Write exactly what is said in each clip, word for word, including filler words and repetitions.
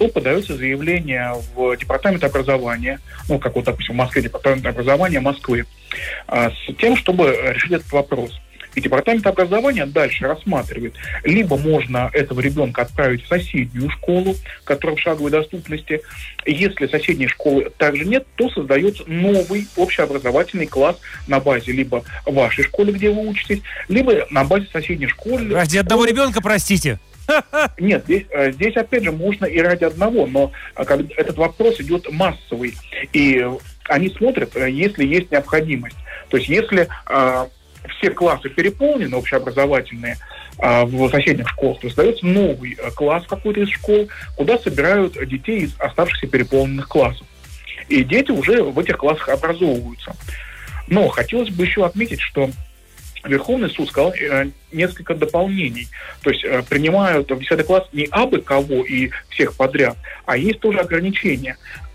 то подается заявление в департамент образования, ну, как вот, допустим, в Москве, департамент образования Москвы, с тем, чтобы решить этот вопрос. И департамент образования дальше рассматривает, либо можно этого ребенка отправить в соседнюю школу, которая в шаговой доступности. Если соседней школы также нет, то создается новый общеобразовательный класс на базе либо вашей школы, где вы учитесь, либо на базе соседней школы. Ради одного ребенка, простите? Нет, здесь, здесь опять же можно и ради одного, но этот вопрос идет массовый. И они смотрят, если есть необходимость. То есть если все классы переполнены, общеобразовательные, а, в соседних школах, то создается новый класс какой-то из школ, куда собирают детей из оставшихся переполненных классов. И дети уже в этих классах образовываются. Но хотелось бы еще отметить, что Верховный суд сказал э, несколько дополнений. То есть э, принимают в десятый класс не абы кого и всех подряд, а есть тоже ограничения.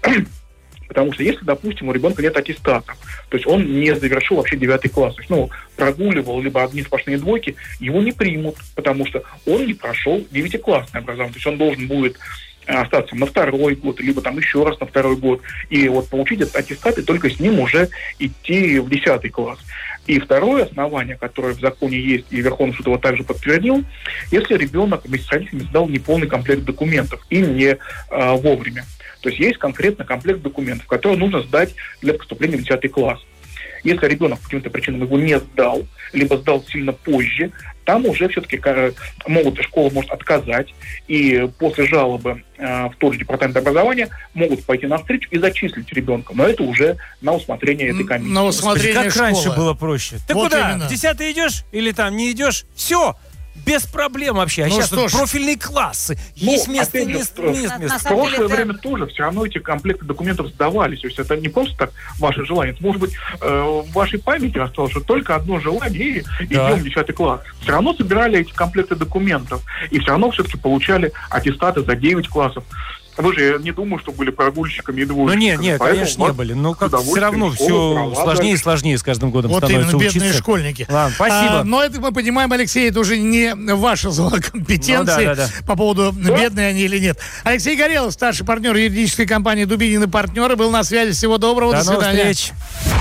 Потому что если, допустим, у ребенка нет аттестата, то есть он не завершил вообще девятый класс, то есть, ну, прогуливал, либо одни сплошные двойки, его не примут, потому что он не прошел девятиклассное образование. То есть он должен будет остаться на второй год, либо там еще раз на второй год, и вот получить этот аттестат, и только с ним уже идти в десятый класс. И второе основание, которое в законе есть, и Верховный суд его также подтвердил, если ребенок вместе с родителями сдал неполный комплект документов и не а, вовремя. То есть есть конкретно комплект документов, который нужно сдать для поступления в десятый класс. Если ребенок по каким-то причинам его не сдал, либо сдал сильно позже, там уже все-таки могут, школа может отказать, и после жалобы э, в тот же департамент образования могут пойти навстречу и зачислить ребенка. Но это уже на усмотрение этой комиссии. На усмотрение Господи, как школы. Раньше было проще. Ты вот куда? Именно. В десятый идешь или там не идешь? Все! Без проблем вообще. А ну сейчас тут профильные классы. Ну, есть место, же, место, в, место, место. В прошлое время да. тоже все равно эти комплекты документов сдавались. То есть это не просто так ваше желание. Это, может быть, э, в вашей памяти осталось, что только одно желание, и да. идем в десятый класс. Все равно собирали эти комплекты документов. И все равно все-таки получали аттестаты за девять классов. Вы же, я не думаю, что были прогульщиками и двоечниками. Ну нет, нет, конечно, не были. Но как все равно все сложнее и сложнее с каждым годом вот становится именно, учиться. бедные школьники. Ладно, спасибо. А, но это мы понимаем, Алексей, это уже не ваша зона компетенции ну, да, да, да. по поводу, да? бедные они или нет. Алексей Горелов, старший партнер юридической компании «Дубинин и партнеры», был на связи. Всего доброго, до, до свидания. Новых встреч.